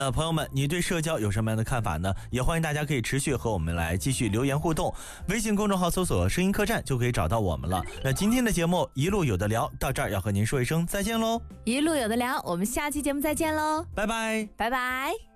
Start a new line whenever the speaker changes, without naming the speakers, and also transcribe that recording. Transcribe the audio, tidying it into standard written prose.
朋友们，你对社交有什么样的看法呢？也欢迎大家可以持续和我们来继续留言互动，微信公众号搜索声音客栈就可以找到我们了。那今天的节目一路有的聊到这儿，要和您说一声再见喽。
一路有的聊，我们下期节目再见喽，
拜拜，
拜拜。